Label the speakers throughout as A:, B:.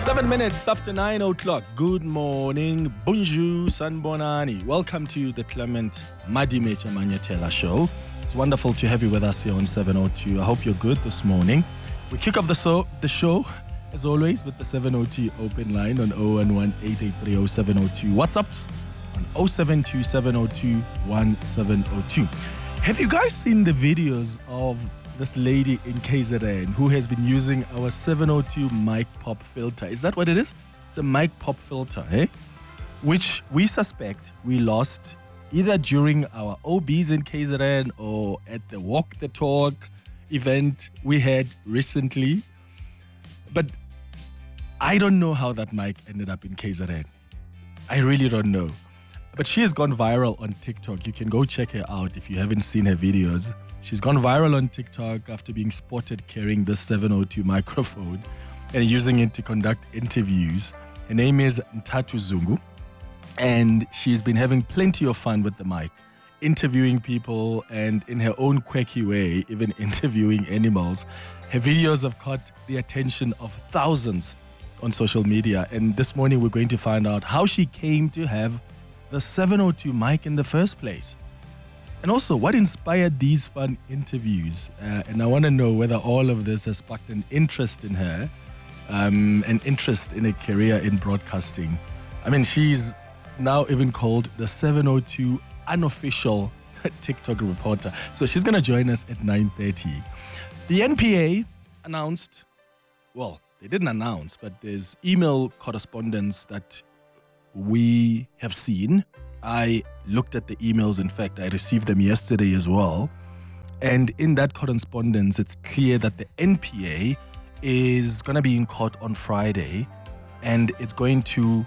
A: 7 minutes after 9 o'clock. Good morning, bonjour, sanbonani. Welcome to the Clement Madimecha Manyatela show. It's wonderful to have you with us here on 702. I hope you're good this morning. We kick off the show, as always, with the 702 open line on 011-883-0702. WhatsApps on 072-702-1702. Have you guys seen the videos of this lady in KZN who has been using our 702 mic pop filter? Is that what it is? It's a mic pop filter, which we suspect we lost either during our OBs in KZN or at the Walk the Talk event we had recently. But I don't know how that mic ended up in KZN. I really don't know. But she has gone viral on TikTok. You can go check her out if you haven't seen her videos. She's gone viral on TikTok after being spotted carrying this 702 microphone and using it to conduct interviews. Her name is Ntatu Zungu, and she's been having plenty of fun with the mic, interviewing people and in her own quirky way, even interviewing animals. Her videos have caught the attention of thousands on social media, and this morning we're going to find out how she came to have the 702 mic in the first place. And also, what inspired these fun interviews? And I want to know whether all of this has sparked an interest in her, an interest in a career in broadcasting. I mean, she's now even called the 702 unofficial TikTok reporter. So she's going to join us at 9:30. The NPA announced, well, they didn't announce, but there's email correspondence that we have seen. I looked at the emails. In fact, I received them yesterday as well. And in that correspondence, it's clear that the NPA is going to be in court on Friday, and it's going to,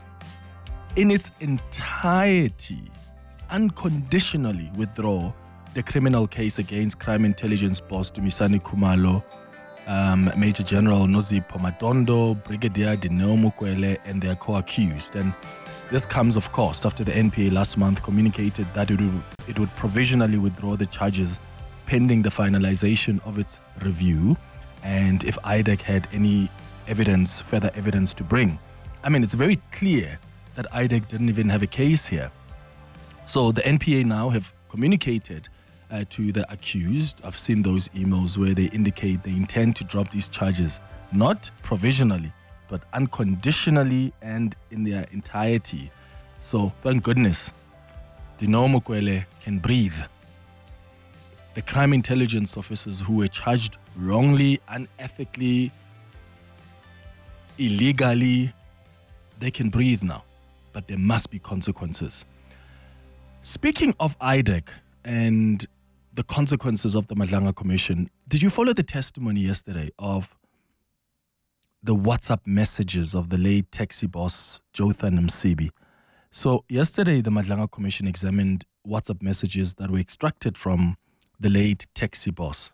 A: in its entirety, unconditionally withdraw the criminal case against crime intelligence boss Dumisani Khumalo, Major General Nozipho Madondo, Brigadier Dineo Mukwele, and their co-accused. And this comes, of course, after the NPA last month communicated that it would provisionally withdraw the charges pending the finalization of its review, and if IDEC had any further evidence to bring. I mean, it's very clear that IDEC didn't even have a case here. So the NPA now have communicated to the accused. I've seen those emails where they indicate they intend to drop these charges, not provisionally, but unconditionally and in their entirety. So thank goodness Dineo Mukwele can breathe. The crime intelligence officers who were charged wrongly, unethically, illegally, they can breathe now, but there must be consequences. Speaking of IDEC and the consequences of the Madlanga Commission, did you follow the testimony yesterday of the WhatsApp messages of the late taxi boss Jotham Msibi? So yesterday, the Madlanga Commission examined WhatsApp messages that were extracted from the late taxi boss,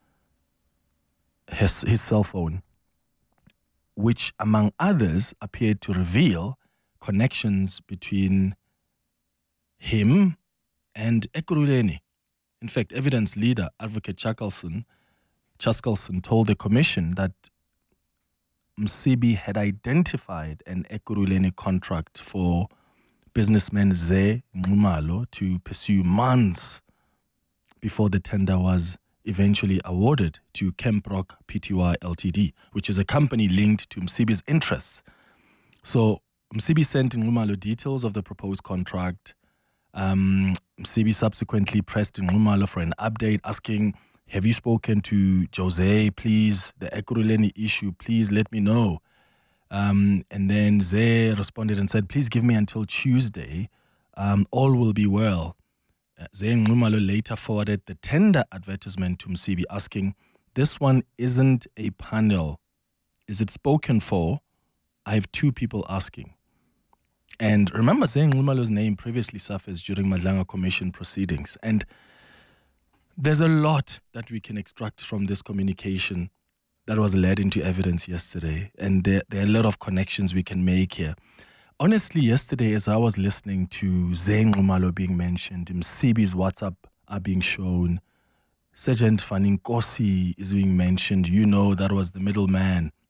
A: his cell phone, which among others appeared to reveal connections between him and Ekurhuleni. In fact, evidence leader Advocate Chaskalson told the commission that Msibi had identified an Ekurhuleni contract for businessman Ze Nxumalo to pursue months before the tender was eventually awarded to Kemprock Pty Ltd, which is a company linked to Msibi's interests. So Msibi sent Nxumalo details of the proposed contract. Msibi subsequently pressed Nxumalo for an update, asking, have you spoken to Jose? Please, the Ekurhuleni issue, please let me know. And then Ze responded and said, please give me until Tuesday. All will be well. Ze Nxumalo later forwarded the tender advertisement to Msibi, asking, this one isn't a panel. Is it spoken for? I have two people asking. And remember, Ze Nxumalo's name previously surfaced during Madlanga Commission proceedings. And there's a lot that we can extract from this communication that was led into evidence yesterday. And there are a lot of connections we can make here. Honestly, yesterday, as I was listening to Ze Nxumalo being mentioned, Msibi's WhatsApp are being shown, Sergeant Fanny Nkosi is being mentioned, that was the middleman.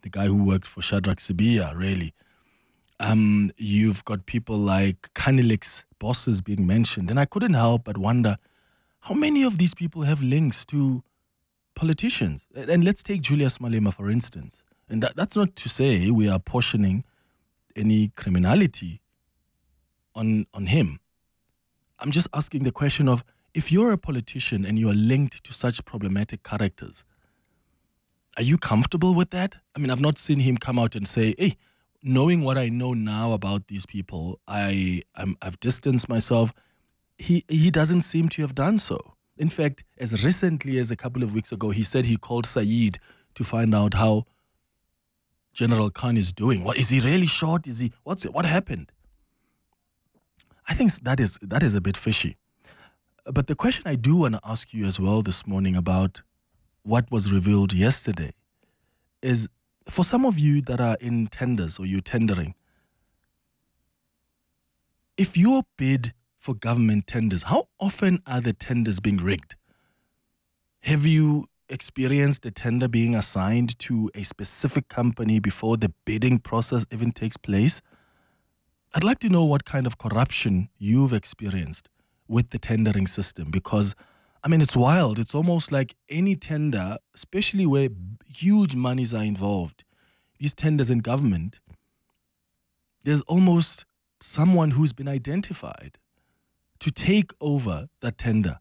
A: the guy who worked for Shadrach Sibiya, really. You've got people like Kanilik's bosses being mentioned. And I couldn't help but wonder, how many of these people have links to politicians? And let's take Julius Malema, for instance. And that's not to say we are portioning any criminality on him. I'm just asking the question of, if you're a politician and you are linked to such problematic characters, are you comfortable with that? I mean, I've not seen him come out and say, hey, knowing what I know now about these people, I've distanced myself. He doesn't seem to have done so. In fact, as recently as a couple of weeks ago, he said he called Saeed to find out how General Khan is doing. What, is he really shot? What happened? I think that is a bit fishy. But the question I do want to ask you as well this morning about what was revealed yesterday is, for some of you that are in tenders or you're tendering, if you bid for government tenders, how often are the tenders being rigged? Have you experienced a tender being assigned to a specific company before the bidding process even takes place? I'd like to know what kind of corruption you've experienced with the tendering system, because, I mean, it's wild. It's almost like any tender, especially where huge monies are involved, these tenders in government, there's almost someone who's been identified to take over that tender.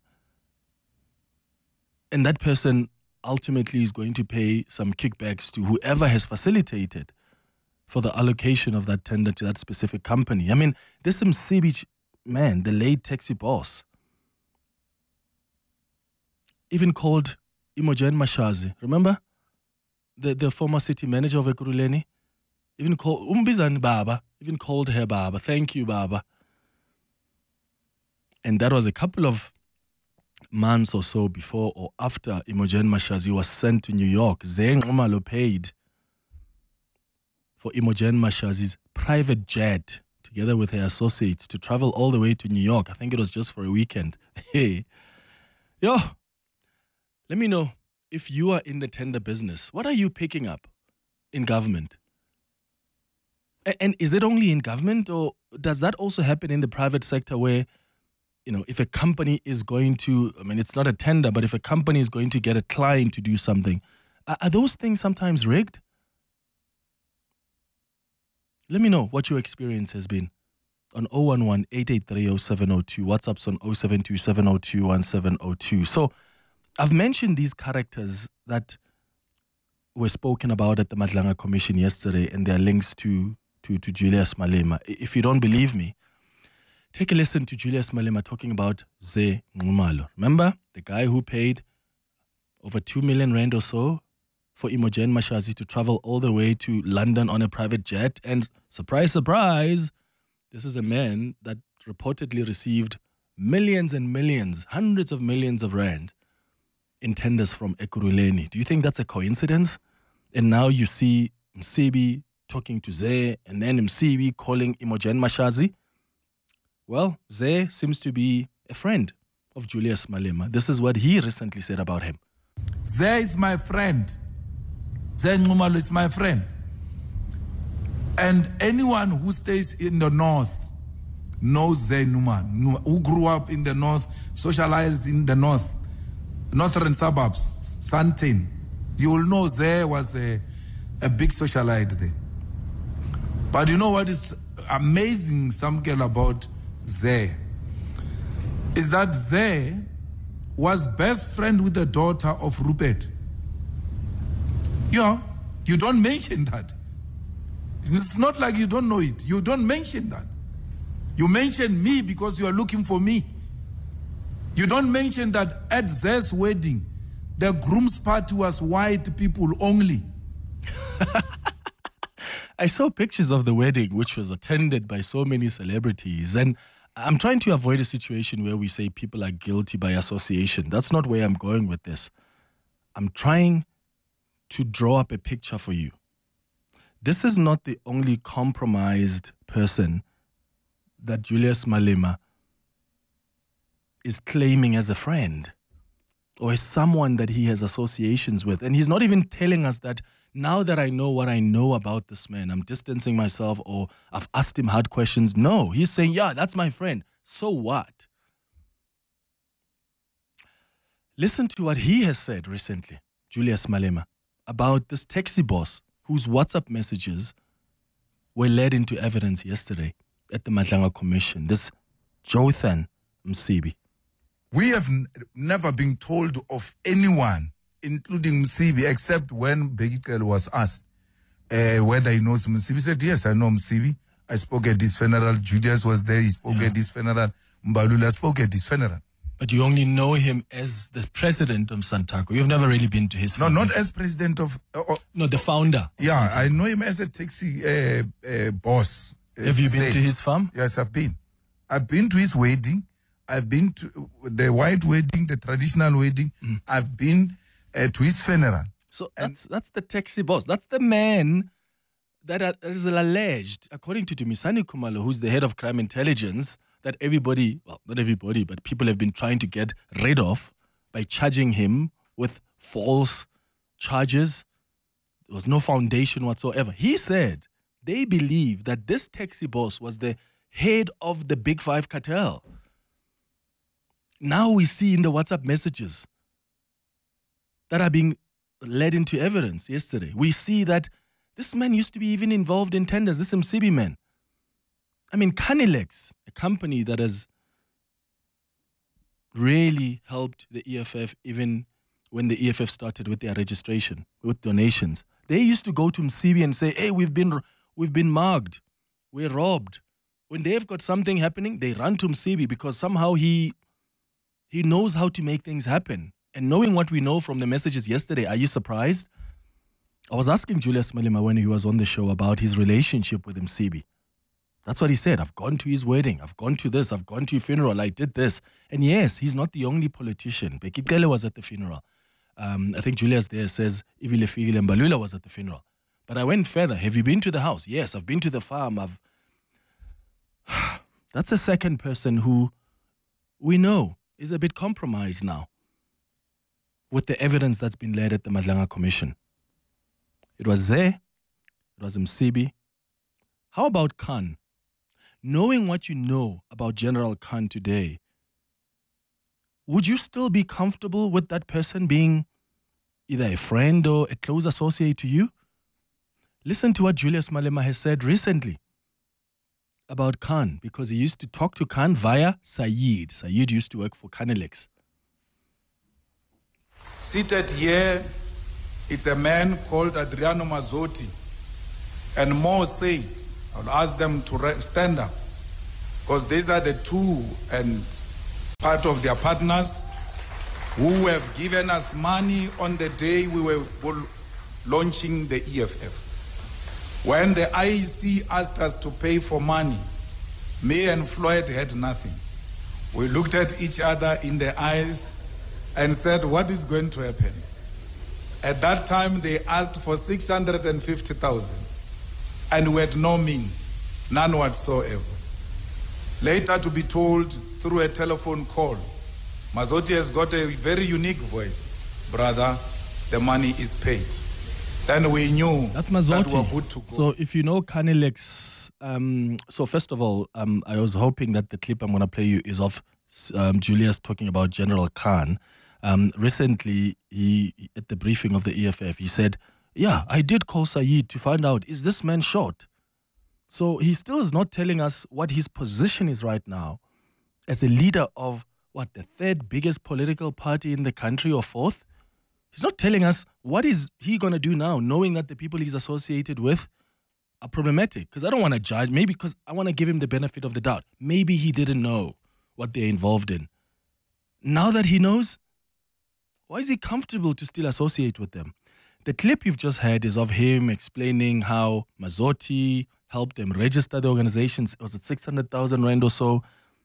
A: And that person ultimately is going to pay some kickbacks to whoever has facilitated for the allocation of that tender to that specific company. I mean, there's some Msibi man, the late taxi boss, even called Imogen Mashazi. Remember? The former city manager of Ekurhuleni? Even called Umbizani Baba. Even called her Baba. Thank you, Baba. And that was a couple of months or so before or after Imogen Mashazi was sent to New York. Zeng Umalo paid for Imogen Mashazi's private jet together with her associates to travel all the way to New York. I think it was just for a weekend. Hey, yo, let me know if you are in the tender business. What are you picking up in government? And is it only in government, or does that also happen in the private sector where, you know, if a company is going to, I mean, it's not a tender, but if a company is going to get a client to do something, are those things sometimes rigged? Let me know what your experience has been on 011-883-0702. WhatsApp's on 072-702-1702. So I've mentioned these characters that were spoken about at the Madlanga Commission yesterday and their links to Julius Malema. If you don't believe me, take a listen to Julius Malema talking about Ze Nxumalo. Remember, the guy who paid over 2 million rand or so for Imogen Mashazi to travel all the way to London on a private jet. And surprise, surprise, this is a man that reportedly received millions and millions, hundreds of millions of rand in tenders from Ekurhuleni. Do you think that's a coincidence? And now you see Msibi talking to Ze, and then Msibi calling Imogen Mashazi. Well, Ze seems to be a friend of Julius Malema. This is what he recently said about him.
B: Ze is my friend. Ze Nxumalo is my friend. And anyone who stays in the north knows Ze Nxumalo, who grew up in the north, socialized in the north, northern suburbs, Sandton. You will know Ze was a big socialite there. But you know what is amazing, Samkel, about Ze? Is that Ze was best friend with the daughter of Rupert. Yeah, you don't mention that. It's not like you don't know it. You don't mention that. You mention me because you are looking for me. You don't mention that at Ze's wedding, the groom's party was white people only.
A: I saw pictures of the wedding, which was attended by so many celebrities. And I'm trying to avoid a situation where we say people are guilty by association. That's not where I'm going with this. I'm trying to draw up a picture for you. This is not the only compromised person that Julius Malema is claiming as a friend or as someone that he has associations with. And he's not even telling us that now that I know what I know about this man, I'm distancing myself, or I've asked him hard questions. No, he's saying, yeah, that's my friend. So what? Listen to what he has said recently, Julius Malema, about this taxi boss whose WhatsApp messages were led into evidence yesterday at the Madlanga Commission, this Jothan Msibi.
B: We have never been told of anyone, including Msibi, except when Begikel was asked whether he knows Msibi. He said, yes, I know Msibi. I spoke at his funeral. Julius was there. He spoke at his funeral. Mbalula spoke at his funeral.
A: But you only know him as the president of Santaco. You've never really been to his
B: No,
A: family.
B: not as president of...
A: No, the founder.
B: Yeah, I know him as a taxi boss.
A: Have you been to his farm?
B: Yes, I've been. I've been to his wedding. I've been to the white wedding, the traditional wedding. I've been to his funeral.
A: So that's the taxi boss. That's the man that is alleged, according to Dumisani Khumalo, who's the head of crime intelligence, that everybody, well, not everybody, but people have been trying to get rid of by charging him with false charges. There was no foundation whatsoever. He said they believe that this taxi boss was the head of the Big Five cartel. Now we see in the WhatsApp messages that are being led into evidence yesterday, we see that this man used to be even involved in tenders, this Msibi man. I mean, Canilex, a company that has really helped the EFF even when the EFF started with their registration, with donations. They used to go to Msibi and say, hey, we've been mugged, we're robbed. When they've got something happening, they run to Msibi because somehow he knows how to make things happen. And knowing what we know from the messages yesterday, are you surprised? I was asking Julius Malema when he was on the show about his relationship with Msibi. That's what he said. I've gone to his wedding. I've gone to this. I've gone to your funeral. I did this. And yes, he's not the only politician. Bekikele was at the funeral. I think Julius there says Ivile Figile Mbalula was at the funeral. But I went further. Have you been to the house? Yes, I've been to the farm. That's the second person who we know is a bit compromised now with the evidence that's been led at the Madlanga Commission. It was Zeh. It was Msibi. How about Khan? Knowing what you know about General Khan today, would you still be comfortable with that person being either a friend or a close associate to you? Listen to what Julius Malema has said recently about Khan, because he used to talk to Khan via Sayed. Sayed used to work for Canilex.
B: Seated here, it's a man called Adriano Mazzotti. And Mo said, I'll ask them to stand up, because these are the two and part of their partners who have given us money on the day we were launching the EFF. When the IEC asked us to pay for money, me and Floyd had nothing. We looked at each other in the eyes and said, what is going to happen? At that time, they asked for 650,000. And we had no means, none whatsoever. Later to be told through a telephone call, Mazzotti has got a very unique voice. Brother, the money is paid. Then we knew
A: that's Mazzotti.
B: That we were good to go.
A: So if you know Canilex, so first of all, I was hoping that the clip I'm going to play you is of Julius talking about General Khan. Recently, at the briefing of the EFF, he said, yeah, I did call Sayed to find out, is this man short? So he still is not telling us what his position is right now as a leader of, the third biggest political party in the country or fourth? He's not telling us what is he going to do now, knowing that the people he's associated with are problematic. Because I don't want to judge, maybe because I want to give him the benefit of the doubt. Maybe he didn't know what they're involved in. Now that he knows, why is he comfortable to still associate with them? The clip you've just heard is of him explaining how Mazzotti helped them register the organizations. Was it 600,000 rand or so?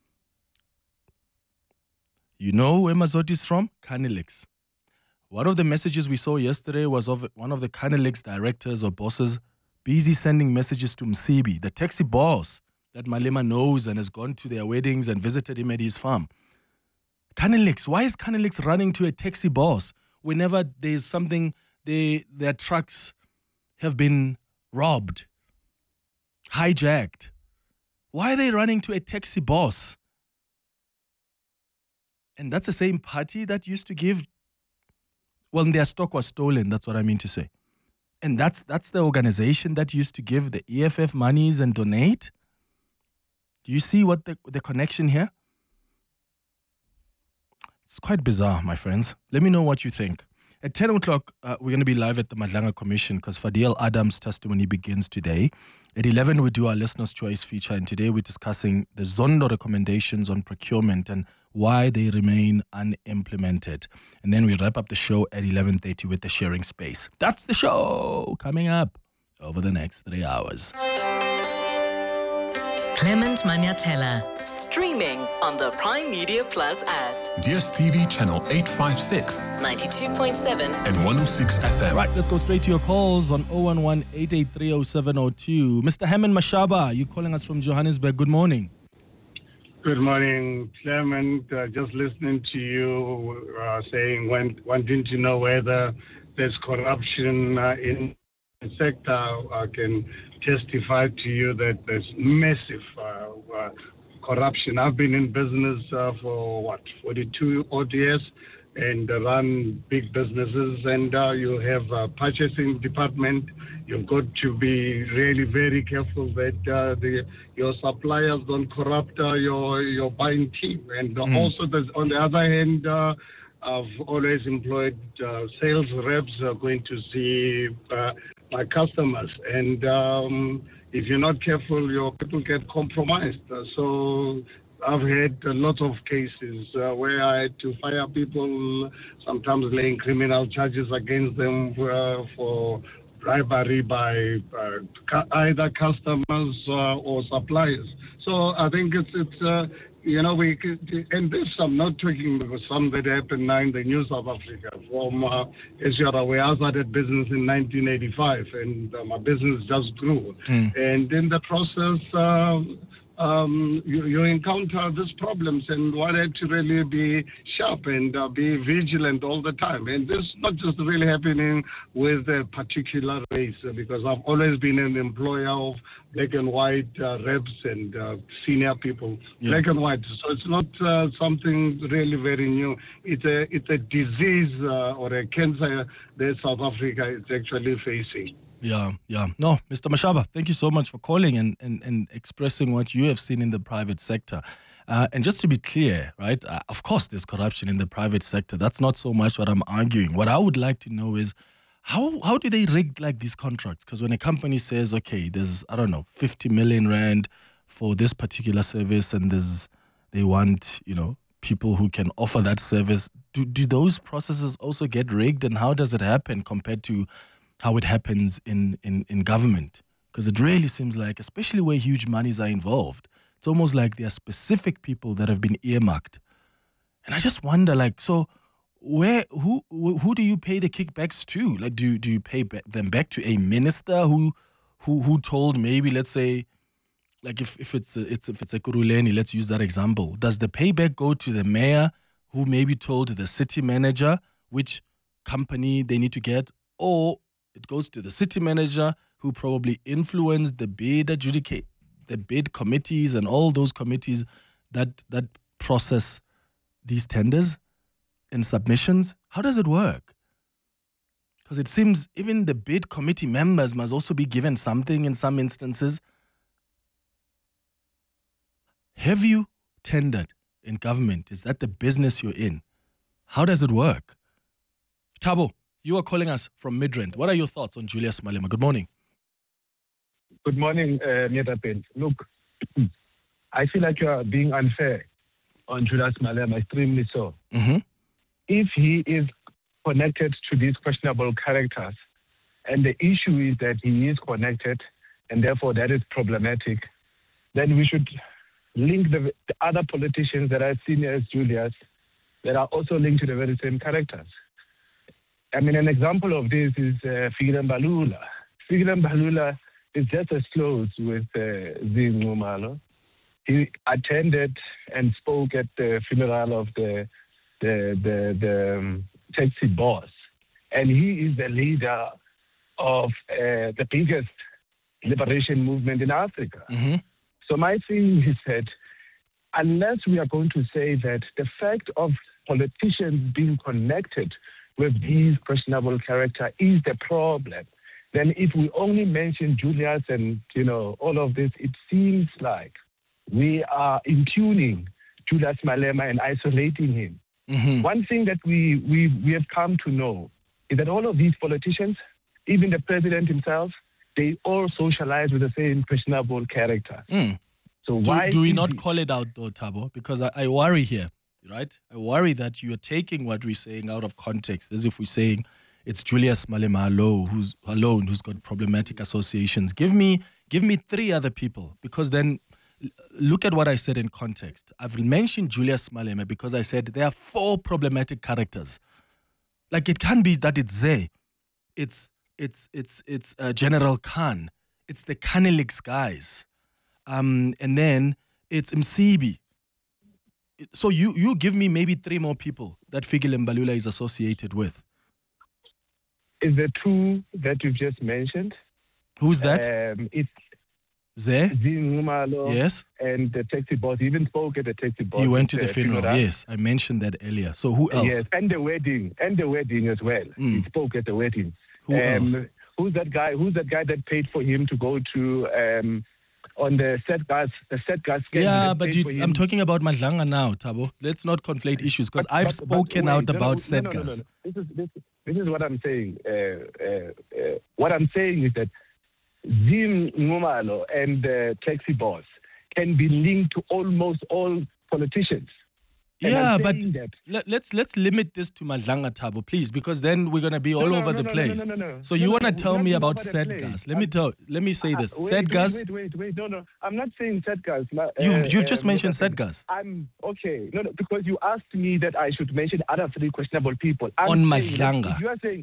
A: You know where Mazzotti is from? Canilex. One of the messages we saw yesterday was of one of the Canilex directors or bosses busy sending messages to Msibi, the taxi boss that Malema knows and has gone to their weddings and visited him at his farm. Canilex, why is Canilex running to a taxi boss whenever there's something, their trucks have been robbed, hijacked? Why are they running to a taxi boss? And that's the same party that used to give, well, their stock was stolen, that's what I mean to say. And that's the organization that used to give the EFF monies and donate. Do you see what the connection here? It's quite bizarre, my friends. Let me know what you think. At 10 o'clock, we're going to be live at the Madlanga Commission because Fadil Adams' testimony begins today. At 11, we do our Listener's Choice feature, and today we're discussing the Zondo recommendations on procurement and why they remain unimplemented. And then we wrap up the show at 11:30 with the sharing space. That's the show coming up over the next 3 hours.
C: Clement Maniatella, streaming on the Prime Media Plus app.
D: DSTV channel 856,
C: 92.7
D: and 106 FM.
A: Right, let's go straight to your calls on 011-883-0702. Mr. Hammond Mashaba, you're calling us from Johannesburg. Good morning.
E: Good morning, Clement. Just listening to you saying, wanting to know whether there's corruption in the sector. I can testify to you that there's massive corruption. I've been in business for 42 odd years and run big businesses, and you have a purchasing department. You've got to be really very careful that your suppliers don't corrupt your buying team. And also, on the other hand, I've always employed sales reps going to see my customers. And if you're not careful, your people get compromised. So I've had a lot of cases where I had to fire people, sometimes laying criminal charges against them for bribery by either customers or suppliers. So I think it's we could, and this I'm not talking about some that happened now in the New South Africa. From as you're aware, I started business in 1985, and my business just grew. And in the process, you encounter these problems, and one had to really be sharp and be vigilant all the time. And this is not just really happening with a particular race, because I've always been an employer of black and white reps and senior people, black and white. So it's not something really very new. It's a disease or a cancer that South Africa is actually facing.
A: Yeah. No, Mr. Mashaba, thank you so much for calling and expressing what you have seen in the private sector. And just to be clear, right, of course there's corruption in the private sector. That's not so much what I'm arguing. What I would like to know is how do they rig like these contracts? Because when a company says, okay, there's, 50 million rand for this particular service and they want, people who can offer that service, do those processes also get rigged, and how does it happen compared to how it happens in government? Because it really seems like, especially where huge monies are involved, it's almost like there are specific people that have been earmarked. And I just wonder, who do you pay the kickbacks to? Like, do you pay them back to a minister who told, maybe, let's say, like if it's a Kuruleni, let's use that example. Does the payback go to the mayor who maybe told the city manager which company they need to get, or it goes to the city manager who probably influenced the bid committees and all those committees that process these tenders and submissions? How does it work? Because it seems even the bid committee members must also be given something in some instances. Have you tendered in government? Is that the business you're in? How does it work? Thabo, you are calling us from Midrand. What are your thoughts on Julius Malema? Good morning.
F: Good morning, Mietabend. Look, I feel like you are being unfair on Julius Malema, extremely so.
A: Mm-hmm.
F: If he is connected to these questionable characters, and the issue is that he is connected, and therefore that is problematic, then we should link the other politicians that are senior as Julius that are also linked to the very same characters. I mean, an example of this is Fikile Mbalula. Fikile Mbalula is just as close with Zingu Malo. He attended and spoke at the funeral of the taxi boss, and he is the leader of the biggest liberation movement in Africa. So my thing is that unless we are going to say that the fact of politicians being connected with these questionable character is the problem, then if we only mention Julius and, all of this, it seems like we are impugning Julius Malema and isolating him. One thing that we have come to know is that all of these politicians, even the president himself, they all socialize with the same questionable character. So why
A: do we not call it out though, Thabo? Because I worry here, right? I worry that you are taking what we're saying out of context, as if we're saying it's Julius Malema alone who's got problematic associations. Give me 3 other people, because then look at what I said in context. I've mentioned Julius Malema because I said there are 4 problematic characters. Like, it can't be that it's Zay, it's General Khan, it's the Kanelix guys, and then it's Msibi. So you give me maybe 3 more people that Fikile Mbalula is associated with.
F: Is the 2 that you've just mentioned?
A: Who's that?
F: It's
A: Zé
F: Ngumalo,
A: yes,
F: and the taxi boss. He even spoke at the taxi boss.
A: He went to the funeral. Yes, I mentioned that earlier. So who else?
F: Yes, and the wedding as well. He spoke at the wedding.
A: Who else?
F: Who's that guy? Who's that guy that paid for him to go to on the set gas scandal?
A: Yeah, but I'm talking about Madlanga now, Thabo. Let's not conflate issues, because I've spoken out about Setgas.
F: This is what I'm saying. What I'm saying is that Zim Ngumalo and the taxi boss can be linked to almost all politicians.
A: Yeah, but let's limit this to Madlanga, Thabo, please, because then we're going to be all over the place. So you want to tell me about Setgas? Let me say this. Setgas.
F: Wait. No. I'm not saying Setgas.
A: You've just mentioned Setgas.
F: I'm okay. No, because you asked me that I should mention other 3 questionable people.
A: On Madlanga.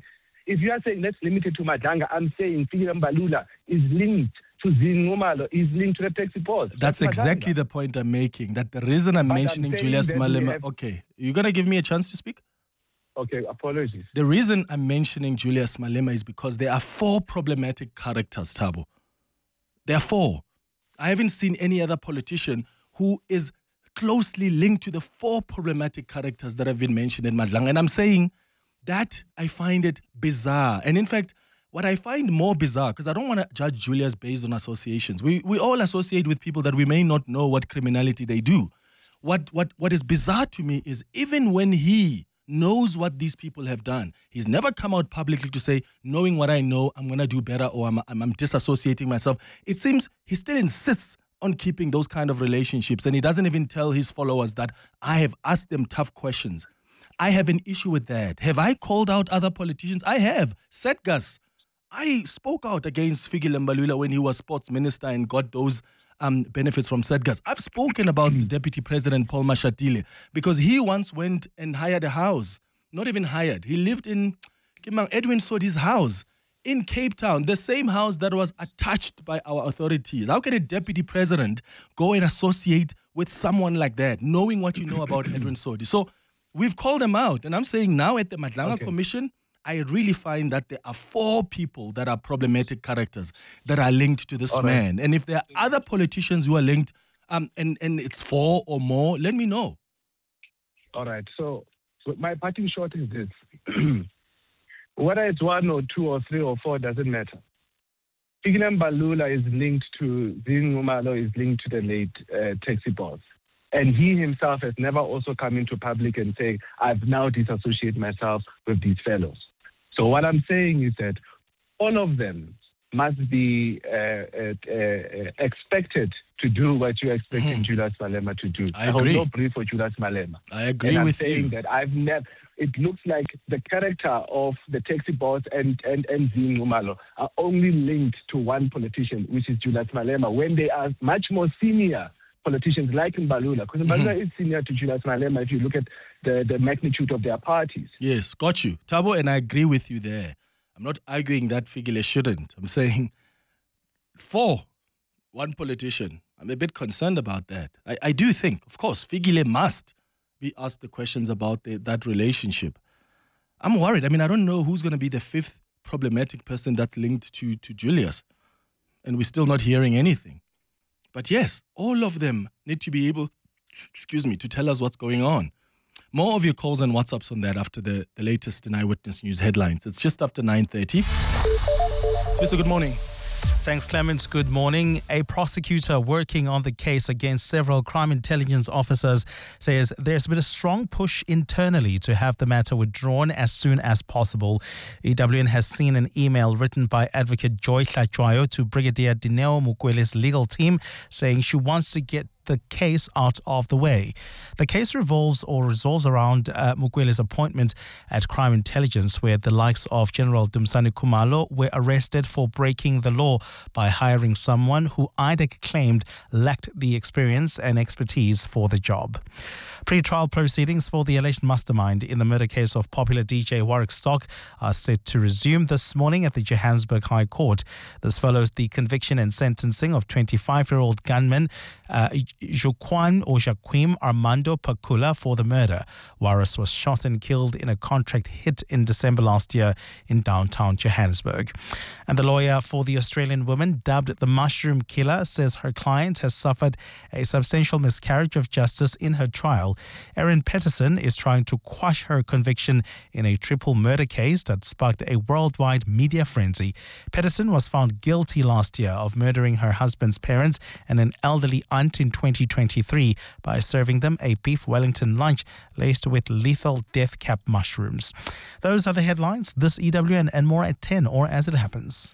F: If you are saying let's limit it to Madlanga, I'm saying Fikile Mbalula is linked to Ngumalo, is linked to the taxi boss.
A: That's exactly the point I'm making. That the reason I'm mentioning Julius Malema. Okay, you're gonna give me a chance to speak?
F: Okay, apologies.
A: The reason I'm mentioning Julius Malema is because there are 4 problematic characters, Thabo. There are 4. I haven't seen any other politician who is closely linked to the 4 problematic characters that have been mentioned in Madlanga. And I'm saying that I find it bizarre. And in fact, what I find more bizarre, because I don't want to judge Julius based on associations. We all associate with people that we may not know what criminality they do. What is bizarre to me is even when he knows what these people have done, he's never come out publicly to say, knowing what I know, I'm going to do better, or I'm disassociating myself. It seems he still insists on keeping those kind of relationships, and he doesn't even tell his followers that I have asked them tough questions. I have an issue with that. Have I called out other politicians? I have. Setgas. I spoke out against Fikile Mbalula when he was sports minister and got those benefits from Setgas. I've spoken about the Deputy President Paul Mashatile because he once went and hired a house. Not even hired. He lived in Edwin Sodi's house in Cape Town, the same house that was attached by our authorities. How can a Deputy President go and associate with someone like that, knowing what you know about Edwin Sodi? So we've called them out. And I'm saying now at the Madlanga Commission, I really find that there are 4 people that are problematic characters that are linked to this man. And if there are other politicians who are linked, and it's 4 or more, let me know.
F: All right. So my parting shot is this. Whether it's 1 or 2 or 3 or 4 doesn't matter. Fikile Mbalula is linked to, Zim Ngumalo is linked to the late taxi boss. And he himself has never also come into public and say, I've now disassociated myself with these fellows. So what I'm saying is that all of them must be expected to do what you're expecting Julius Malema to do.
A: I agree.
F: hold no brief for Julius Malema.
A: I agree with you.
F: I'm saying that it looks like the character of the taxi boss and Zim Ngumalo are only linked to one politician, which is Julius Malema, when they are much more senior politicians like Mbalula, because Mbalula is senior to Julius Malema if you look at the magnitude of their parties.
A: Yes, got you. Thabo, and I agree with you there. I'm not arguing that Fikile shouldn't. I'm saying 4, 1 politician. I'm a bit concerned about that. I do think, of course, Fikile must be asked the questions about that relationship. I'm worried. I mean, I don't know who's going to be the 5th problematic person that's linked to Julius. And we're still not hearing anything. But yes, all of them need to be able, to tell us what's going on. More of your calls and WhatsApps on that after the latest in Eyewitness News headlines. It's just after 9:30. Swiso, good morning.
G: Thanks, Clement. Good morning. A prosecutor working on the case against several crime intelligence officers says there's been a strong push internally to have the matter withdrawn as soon as possible. EWN has seen an email written by Advocate Joy Hlachwayo to Brigadier Dineo Mukwele's legal team saying she wants to get the case out of the way. The case revolves around Mukwele's appointment at Crime Intelligence, where the likes of General Dumisani Khumalo were arrested for breaking the law by hiring someone who IDEC claimed lacked the experience and expertise for the job. Pre-trial proceedings for the alleged mastermind in the murder case of popular DJ Warwick Stock are set to resume this morning at the Johannesburg High Court. This follows the conviction and sentencing of 25-year-old gunman Joaquim Armando Pakula for the murder. Warwick was shot and killed in a contract hit in December last year in downtown Johannesburg. And the lawyer for the Australian woman, dubbed the Mushroom Killer, says her client has suffered a substantial miscarriage of justice in her trial. Erin Peterson is trying to quash her conviction in a triple murder case that sparked a worldwide media frenzy. Peterson was found guilty last year of murdering her husband's parents and an elderly aunt in 2023 by serving them a beef Wellington lunch laced with lethal death cap mushrooms. Those are the headlines. This EWN and more at 10 or as it happens.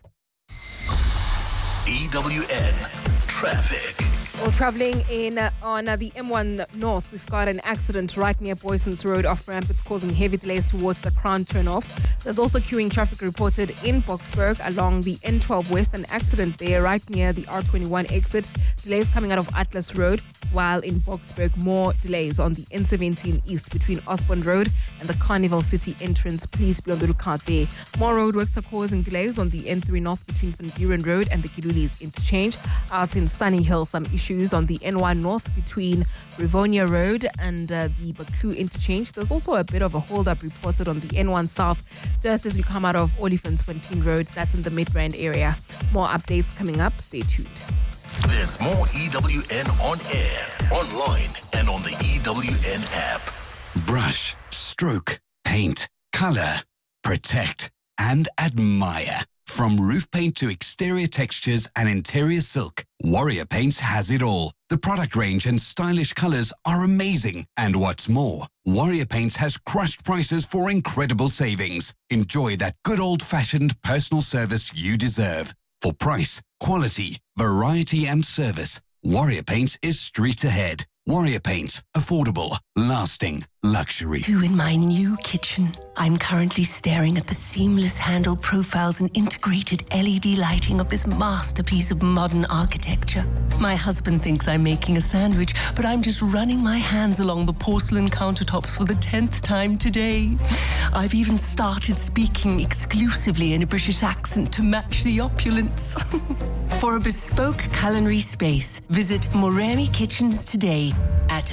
D: EWN Traffic.
H: Well, travelling in on the M1 North, we've got an accident right near Boyson's Road off ramp. It's causing heavy delays towards the Crown turnoff. There's also queuing traffic reported in Boksburg along the N12 West. An accident there right near the R21 exit. Delays coming out of Atlas Road, while in Boksburg, more delays on the N17 East between Osborne Road and the Carnival City entrance. Please be on the lookout there. More roadworks are causing delays on the N3 North between Van Buren Road and the Kilulis interchange. Out in Sunny Hill, some issues on the N1 North between Rivonia Road and the Baklu interchange. There's also a bit of a hold-up reported on the N1 South just as you come out of Olifantsfontein Road. That's in the Midrand area. More updates coming up. Stay tuned.
D: There's more EWN on air, online, and on the EWN app.
I: Brush, stroke, paint, color, protect, and admire. From roof paint to exterior textures and interior silk, Warrior Paints has it all. The product range and stylish colors are amazing. And what's more, Warrior Paints has crushed prices for incredible savings. Enjoy that good old-fashioned personal service you deserve. For price, quality, variety and service, Warrior Paints is street ahead. Warrior Paints, affordable, lasting, luxury.
J: In my new kitchen, I'm currently staring at the seamless handle profiles and integrated LED lighting of this masterpiece of modern architecture. My husband thinks I'm making a sandwich, but I'm just running my hands along the porcelain countertops for the 10th time today. I've even started speaking exclusively in a British accent to match the opulence. For a bespoke culinary space, visit Moremi Kitchens today at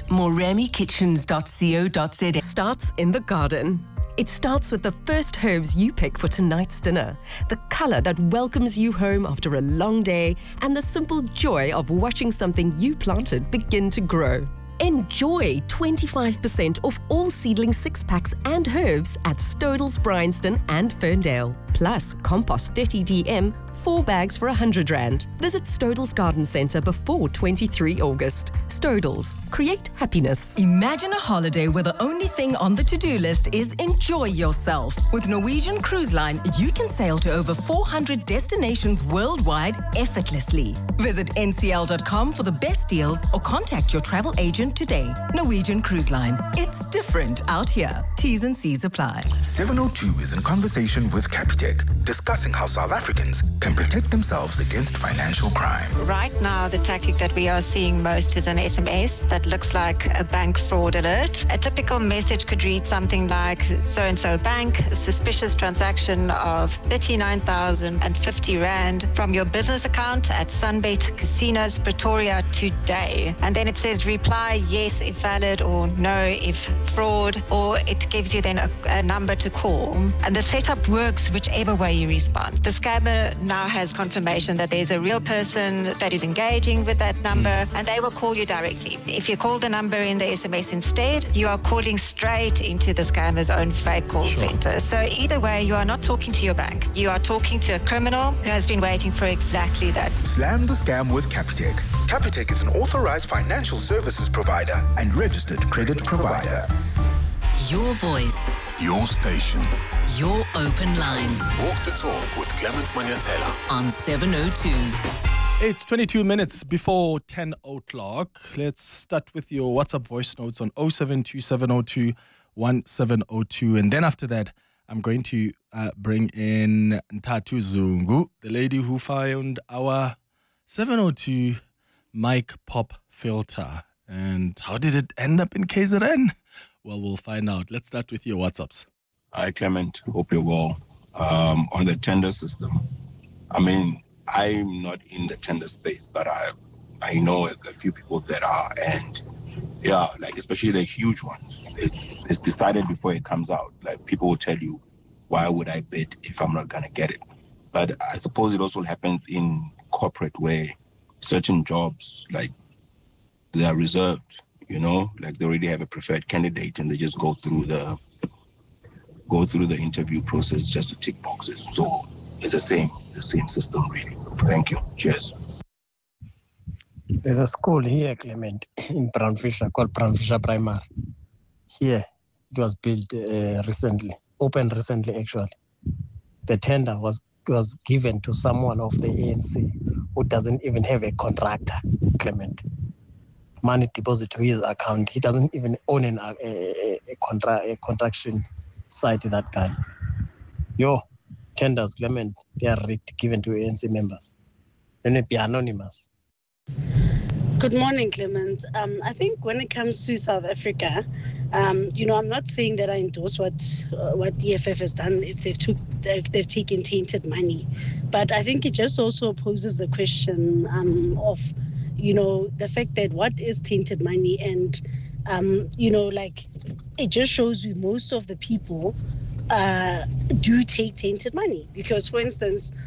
J: moremikitchens.co.za.
K: Starts in the garden. It starts with the first herbs you pick for tonight's dinner, the color that welcomes you home after a long day, and the simple joy of watching something you planted begin to grow. Enjoy 25% off all seedling 6-packs and herbs at Stodels, Bryanston and Ferndale. Plus, compost 30 DM, 4 bags for 100 Rand. Visit Stodels Garden Centre before 23 August. Stodels, create happiness.
L: Imagine a holiday where the only thing on the to-do list is enjoy yourself. With Norwegian Cruise Line, you can sail to over 400 destinations worldwide effortlessly. Visit ncl.com for the best deals or contact your travel agent today. Norwegian Cruise Line. It's different out here. T's and C's apply.
M: 702 is in conversation with Capitec, discussing how South Africans can protect themselves against financial crime.
N: Right now, the tactic that we are seeing most is an SMS that looks like a bank fraud alert. A typical message could read something like, so-and-so bank, suspicious transaction of 39,050 Rand from your business account at Sunbet Casinos, Pretoria today. And then it says reply yes if valid or no if fraud, or it gives you then a number to call. And the setup works whichever way you respond. The scammer now has confirmation that there's a real person that is engaging with that number, and they will call you directly. If you call the number in the SMS instead, you are calling straight into the scammer's own fake call center. So either way, you are not talking to your bank. You are talking to a criminal who has been waiting for exactly that.
M: Slam the scam with Capitec. Capitec is an authorized financial services provider and registered credit provider.
C: Your voice.
D: Your station.
C: Your open line.
D: Walk the talk with Clement Manyatela
C: on 702.
A: It's 22 minutes before 10 o'clock. Let's start with your WhatsApp voice notes on 0727021702. And then after that, I'm going to bring in Ntatu Zungu, the lady who found our 702 mic pop filter. And how did it end up in KZN? Well, we'll find out. Let's start with your WhatsApps.
O: Hi, Clement. Hope you're well. On the tender system, I mean, I'm not in the tender space, but I know a few people that are, and yeah, like especially the huge ones. It's decided before it comes out. Like people will tell you, why would I bid if I'm not gonna get it? But I suppose it also happens in corporate where certain jobs, like they are reserved. You know, like they already have a preferred candidate and they just go through the interview process just to tick boxes. So it's the same system really. Thank you. Cheers.
P: There's a school here, Clement, in Brown Fisher called Brown Fisher Primary. Here, it was built opened recently actually. The tender was given to someone of the ANC who doesn't even have a contractor, Clement. Money deposit to his account. He doesn't even own a contraction site, that guy. Tenders, Clement, they are given to ANC members. Then it be anonymous.
Q: Good morning, Clement. I think when it comes to South Africa, I'm not saying that I endorse what DFF has done if they've taken tainted money, but I think it just also poses the question of the fact that what is tainted money, and it just shows you most of the people do take tainted money, because for instance